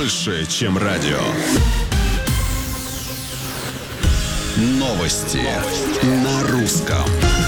больше, чем радио. Новости на русском.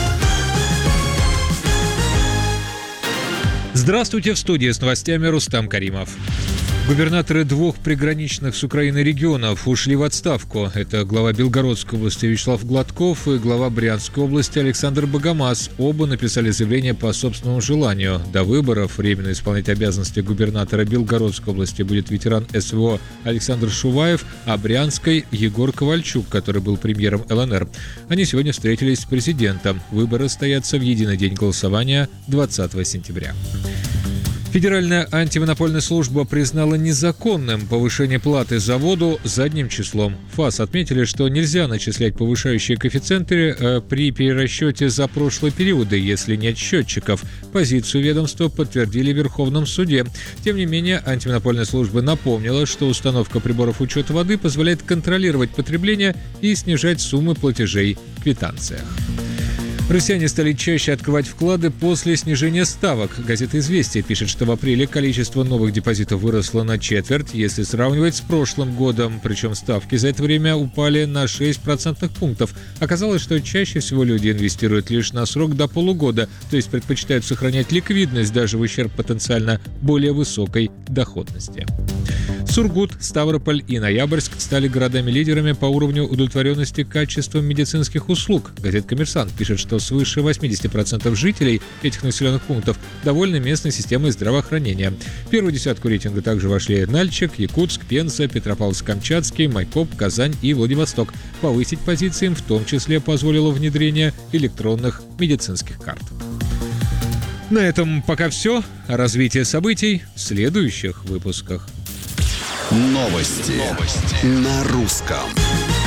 Здравствуйте, в студии с новостями Рустам Каримов. Губернаторы двух приграничных с Украиной регионов ушли в отставку. Это глава Белгородской области Вячеслав Гладков и глава Брянской области Александр Богомаз. Оба написали заявление по собственному желанию. До выборов временно исполнять обязанности губернатора Белгородской области будет ветеран СВО Александр Шуваев, а Брянской – Егор Ковальчук, который был премьером ЛНР. Они сегодня встретились с президентом. Выборы состоятся в единый день голосования 20 сентября. Федеральная антимонопольная служба признала незаконным повышение платы за воду задним числом. ФАС отметили, что нельзя начислять повышающие коэффициенты при перерасчете за прошлые периоды, если нет счетчиков. Позицию ведомства подтвердили в Верховном суде. Тем не менее, антимонопольная служба напомнила, что установка приборов учета воды позволяет контролировать потребление и снижать суммы платежей в квитанциях. Россияне стали чаще открывать вклады после снижения ставок. Газета «Известия» пишет, что в апреле количество новых депозитов выросло на четверть, если сравнивать с прошлым годом. Причем ставки за это время упали на 6 процентных пунктов. Оказалось, что чаще всего люди инвестируют лишь на срок до полугода, то есть предпочитают сохранять ликвидность даже в ущерб потенциально более высокой доходности. Сургут, Ставрополь и Ноябрьск стали городами-лидерами по уровню удовлетворенности качеством медицинских услуг. Газета «Коммерсант» пишет, что свыше 80% жителей этих населенных пунктов довольны местной системой здравоохранения. В первую десятку рейтинга также вошли Нальчик, Якутск, Пенза, Петропавловск-Камчатский, Майкоп, Казань и Владивосток. Повысить позиции им в том числе позволило внедрение электронных медицинских карт. На этом пока все. Развитие событий в следующих выпусках. Новости на русском.